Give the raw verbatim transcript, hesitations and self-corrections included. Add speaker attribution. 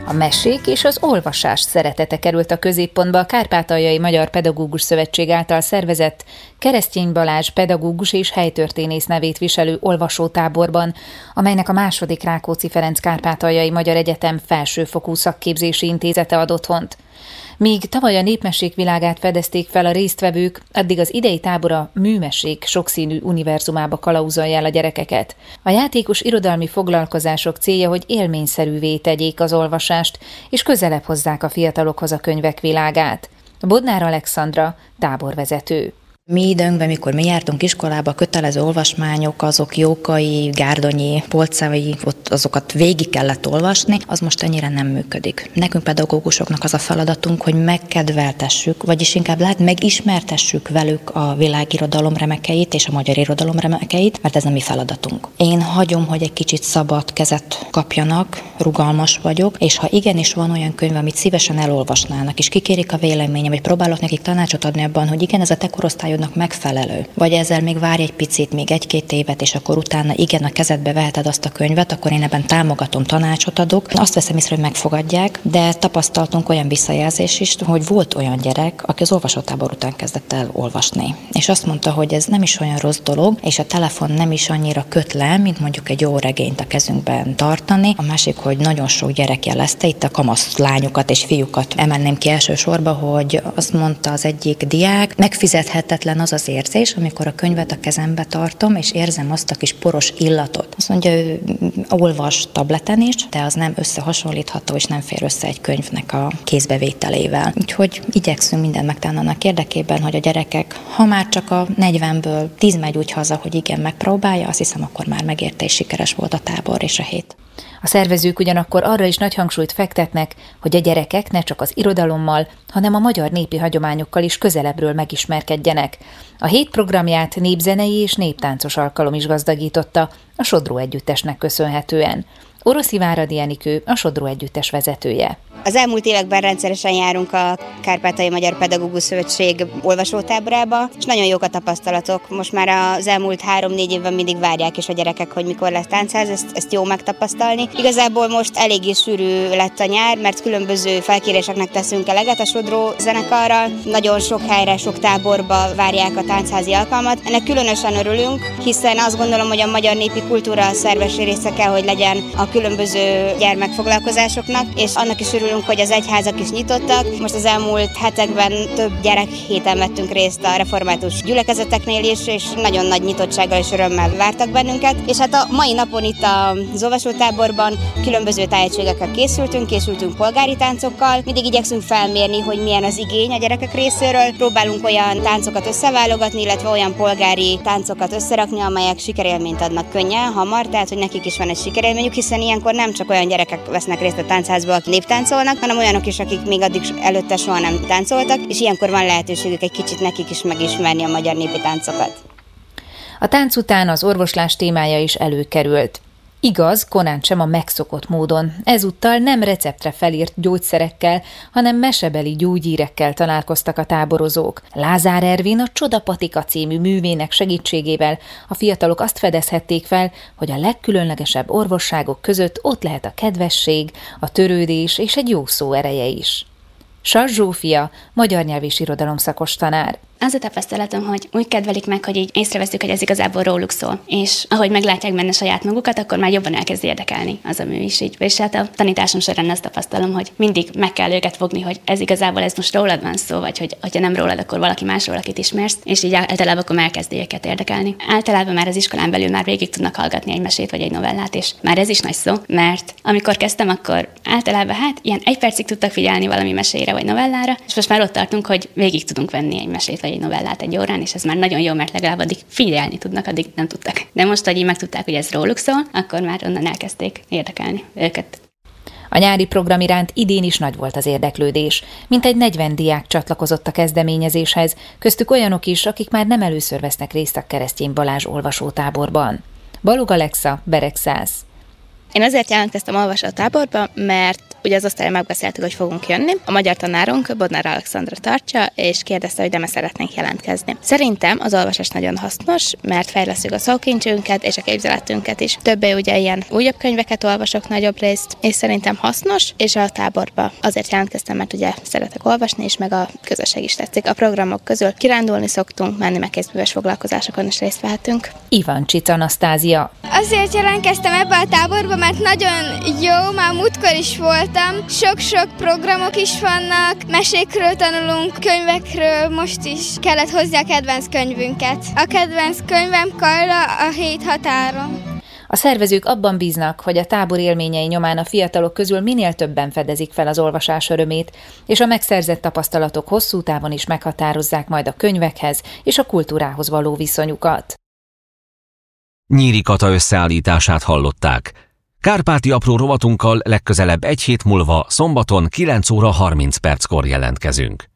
Speaker 1: A mesék és az olvasás szeretete került a középpontba a Kárpátaljai Magyar Pedagógus Szövetség által szervezett Keresztény Balázs pedagógus és helytörténész nevét viselő olvasótáborban, amelynek a második Rákóczi Ferenc Kárpátaljai Magyar Egyetem felsőfokú szakképzési intézete ad otthont. Míg tavaly a népmesék világát fedezték fel a résztvevők, addig az idei tábor a műmesék sokszínű univerzumába kalauzolja el a gyerekeket. A játékos irodalmi foglalkozások célja, hogy élményszerűvé tegyék az olvasást, és közelebb hozzák a fiatalokhoz a könyvek világát. Bodnár Alexandra, táborvezető.
Speaker 2: Mi időnkben, mikor mi jártunk iskolába, a kötelező olvasmányok, azok Jókai, Gárdonyi, Polcai, ott azokat végig kellett olvasni, az most ennyire nem működik. Nekünk pedagógusoknak az a feladatunk, hogy megkedveltessük, vagyis inkább lát, megismertessük velük a világirodalom remekeit és a magyar irodalom remekeit, mert ez a mi feladatunk. Én hagyom, hogy egy kicsit szabad kezet kapjanak, rugalmas vagyok, és ha igenis van olyan könyv, amit szívesen elolvasnának, és kikérik a véleményem, vagy próbálok nekik tanácsot adni abban, hogy igen, ez a te korosztályod megfelelő. Vagy ezzel még várj egy picit, még egy-két évet, és akkor utána igen, a kezedbe veheted azt a könyvet, akkor én ebben támogatom, tanácsot adok. Azt veszem észre, hogy megfogadják, de tapasztaltunk olyan visszajelzés is, hogy volt olyan gyerek, aki az olvasótábor után kezdett el olvasni. És azt mondta, hogy ez nem is olyan rossz dolog, és a telefon nem is annyira köt le, mint mondjuk egy jó regényt a kezünkben tartani. A másik, hogy nagyon sok gyerek jelezte, itt a kamasz lányokat és fiúkat emelném ki elsősorba, hogy azt mondta az egyik diák, megfizethetetlen az az érzés, amikor a könyvet a kezembe tartom, és érzem azt a kis poros illatot. Azt mondja, ő olvas tableten is, de az nem összehasonlítható, és nem fér össze egy könyvnek a kézbevételével. Úgyhogy igyekszünk mindent megtenni annak érdekében, hogy a gyerekek, ha már csak a negyvenből tíz megy úgy haza, hogy igen, megpróbálja, azt hiszem, akkor már megérte, és sikeres volt a tábor és a hét.
Speaker 1: A szervezők ugyanakkor arra is nagy hangsúlyt fektetnek, hogy a gyerekek ne csak az irodalommal, hanem a magyar népi hagyományokkal is közelebbről megismerkedjenek. A hét programját népzenei és néptáncos alkalom is gazdagította, a Sodró Együttesnek köszönhetően. Oroszi Váradi Enikő, a Sodró Együttes vezetője.
Speaker 3: Az elmúlt években rendszeresen járunk a Kárpátaljai Magyar Pedagógus Szövetség olvasótáborába, és nagyon jók a tapasztalatok. Most már az elmúlt három-négy évben mindig várják is a gyerekek, hogy mikor lesz táncház, ezt, ezt jó megtapasztalni. Igazából most eléggé sűrű lett a nyár, mert különböző felkéréseknek teszünk eleget a Sodró zenekarral. Nagyon sok helyre, sok táborba várják a táncházi alkalmat. Ennek különösen örülünk, hiszen azt gondolom, hogy a magyar népi kultúra szerves része kell, hogy legyen a különböző gyermekfoglalkozásoknak, és annak is örülünk, hogy az egyházak is nyitottak. Most az elmúlt hetekben több gyerek héten vettünk részt a református gyülekezeteknél is, és nagyon nagy nyitottsággal és örömmel vártak bennünket. És hát a mai napon itt az olvasótáborban különböző tájegységekkel készültünk, készültünk polgári táncokkal. Mindig igyekszünk felmérni, hogy milyen az igény a gyerekek részéről. Próbálunk olyan táncokat összeválogatni, illetve olyan polgári táncokat összerakni, amelyek sikerélményt adnak könnyen, hamar, tehát hogy nekik is van egy sikerélményük, hiszen ilyenkor nem csak olyan gyerekek vesznek részt a táncházba, akik néptáncolnak, hanem olyanok is, akik még addig előtte soha nem táncoltak, és ilyenkor van lehetőségük egy kicsit nekik is megismerni a magyar népi táncokat.
Speaker 1: A tánc után az orvoslás témája is előkerült. Igaz, korán sem a megszokott módon. Ezúttal nem receptre felírt gyógyszerekkel, hanem mesebeli gyógyírekkel találkoztak a táborozók. Lázár Ervin a Csodapatika című művének segítségével a fiatalok azt fedezhették fel, hogy a legkülönlegesebb orvosságok között ott lehet a kedvesség, a törődés és egy jó szó ereje is. Sas Zsófia, magyar nyelv és irodalom szakos tanár.
Speaker 4: Az a tapasztalatom, hogy úgy kedvelik meg, hogy így észreveszünk, hogy ez igazából róluk szól. És ahogy meglátják benne saját magukat, akkor már jobban elkezd érdekelni az a mű is így. És hát a tanításom során azt tapasztalom, hogy mindig meg kell őket fogni, hogy ez igazából ez most rólad van szó, vagy hogy ha nem rólad, akkor valaki másról, akit ismersz, és így általában akkor elkezdi őket érdekelni. Általában már az iskolán belül már végig tudnak hallgatni egy mesét vagy egy novellát, és már ez is nagy szó, mert amikor kezdtem, akkor általában hát ilyen egy percig tudtak figyelni valami mesére vagy novellára, és most már ott tartunk, hogy végig tudunk venni egy mesét egy novellát egy órán, és ez már nagyon jó, mert legalább addig figyelni tudnak, addig nem tudtak. De most, hogy így megtudták, hogy ez róluk szól, akkor már onnan elkezdték érdekelni őket.
Speaker 1: A nyári program iránt idén is nagy volt az érdeklődés. Mintegy negyven diák csatlakozott a kezdeményezéshez, köztük olyanok is, akik már nem először vesznek részt a Keresztény Balázs olvasótáborban. Balog Alexa, Beregszász.
Speaker 5: Én azért jelentkeztem olvasótáborba, mert ugye az osztály megbeszéltük, hogy fogunk jönni. A magyar tanárunk, Bodnár Alexandra tartja, és kérdezte, hogy nem szeretnénk jelentkezni. Szerintem az olvasás nagyon hasznos, mert fejlesztjük a szókincsünket és a képzeletünket is. Többé ugye ilyen újabb könyveket olvasok nagyobb részt, és szerintem hasznos, és a táborba azért jelentkeztem, mert ugye szeretek olvasni, és meg a közösség is tetszik. A programok közül kirándulni szoktunk, menni, meg kézműves foglalkozásokon is részt vehetünk.
Speaker 1: Ivancsics Anasztázia.
Speaker 6: Azért jelentkeztem ebbe a táborba, mert nagyon jó, már múltkor is voltam. Sok-sok programok is vannak, mesékről tanulunk, könyvekről, most is kellett hozzá a kedvenc könyvünket. A kedvenc könyvem Kajla, a hét határon.
Speaker 1: A szervezők abban bíznak, hogy a tábor élményei nyomán a fiatalok közül minél többen fedezik fel az olvasás örömét, és a megszerzett tapasztalatok hosszú távon is meghatározzák majd a könyvekhez és a kultúrához való viszonyukat.
Speaker 7: Nyíri Kata összeállítását hallották. Kárpáti apró rovatunkkal legközelebb egy hét múlva szombaton kilenc óra harminc perckor jelentkezünk.